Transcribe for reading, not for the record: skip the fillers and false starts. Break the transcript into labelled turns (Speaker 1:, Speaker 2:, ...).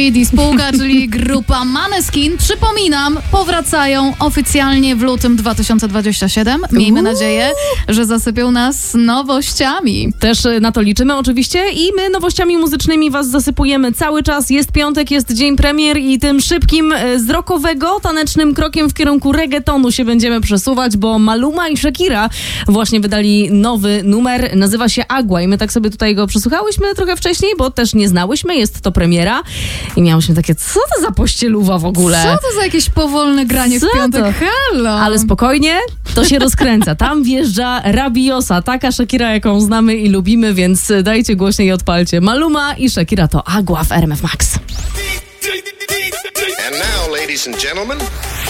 Speaker 1: I spółka, czyli grupa Måneskin, przypominam, powracają oficjalnie w lutym 2027. Miejmy nadzieję, że zasypią nas nowościami.
Speaker 2: Też na to liczymy oczywiście i my nowościami muzycznymi was zasypujemy cały czas. Jest piątek, jest dzień premier i tym szybkim, z rockowego, tanecznym krokiem w kierunku reggaetonu się będziemy przesuwać, bo Maluma i Shakira właśnie wydali nowy numer, nazywa się Agua i my tak sobie tutaj go przesłuchałyśmy trochę wcześniej, bo też nie znałyśmy, jest to premiera i miałyśmy takie, co to za pościeluwa w ogóle?
Speaker 1: Co to za jakieś powolne granie w piątek? Halo!
Speaker 2: Ale spokojnie, to się rozkręca. Tam wjeżdża Rabiosa, taka Shakira, jaką znamy i lubimy, więc dajcie głośniej i odpalcie. Maluma i Shakira to Agua w RMF Max.
Speaker 3: And now, ladies and gentlemen...